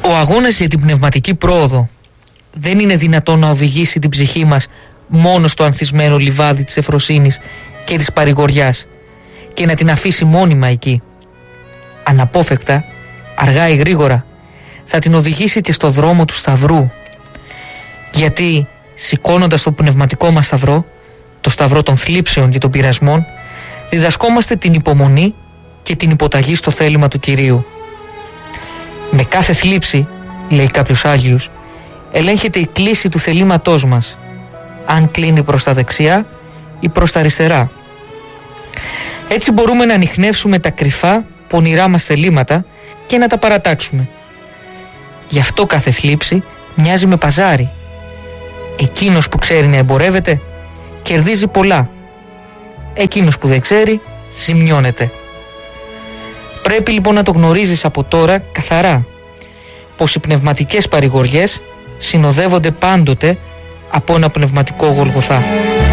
Ο αγώνας για την πνευματική πρόοδο δεν είναι δυνατόν να οδηγήσει την ψυχή μας μόνο στο ανθισμένο λιβάδι της ευφροσύνης και της παρηγοριάς και να την αφήσει μόνιμα εκεί. Αναπόφευκτα, αργά ή γρήγορα, θα την οδηγήσει και στο δρόμο του σταυρού. Γιατί σηκώνοντας το πνευματικό μας σταυρό, το σταυρό των θλίψεων και των πειρασμών, διδασκόμαστε την υπομονή και την υποταγή στο θέλημα του Κυρίου. Με κάθε θλίψη, λέει κάποιος Άγιος, ελέγχεται η κλίση του θελήματός μας, αν κλείνει προς τα δεξιά ή προς τα αριστερά. Έτσι μπορούμε να ανιχνεύσουμε τα κρυφά, πονηρά μας θελήματα και να τα παρατάξουμε. Γι' αυτό κάθε θλίψη μοιάζει με παζάρι. Εκείνος που ξέρει να εμπορεύεται κερδίζει πολλά. Εκείνος που δεν ξέρει ζημιώνεται. Πρέπει λοιπόν να το γνωρίζεις από τώρα καθαρά, πως οι πνευματικές παρηγοριές συνοδεύονται πάντοτε από ένα πνευματικό Γολγοθά.